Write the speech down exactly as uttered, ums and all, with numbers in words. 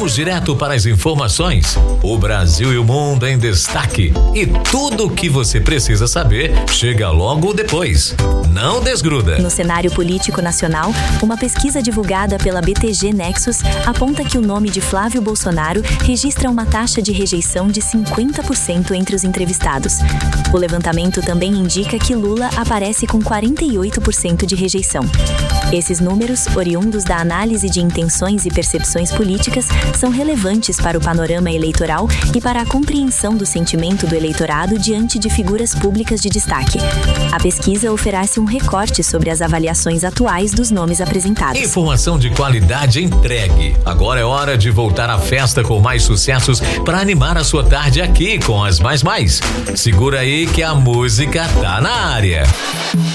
Vamos direto para as informações. O Brasil e o mundo em destaque. E tudo o que você precisa saber chega logo depois. Não desgruda. No cenário político nacional, uma pesquisa divulgada pela B T G Nexus aponta que o nome de Flávio Bolsonaro registra uma taxa de rejeição de cinquenta por cento entre os entrevistados. O levantamento também indica que Lula aparece com quarenta e oito por cento de rejeição. Esses números, oriundos da análise de intenções e percepções políticas, são relevantes para o panorama eleitoral e para a compreensão do sentimento do eleitorado diante de figuras públicas de destaque. A pesquisa oferece um recorte sobre as avaliações atuais dos nomes apresentados. Informação de qualidade entregue. Agora é hora de voltar à festa com mais sucessos para animar a sua tarde aqui com as Mais Mais. Segura aí que a música tá na área.